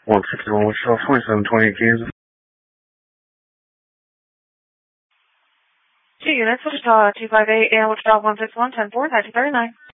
161 Wichita, 4728 Kansas. 2 units, Wichita, 258 and Wichita 161, 10-4, 1939.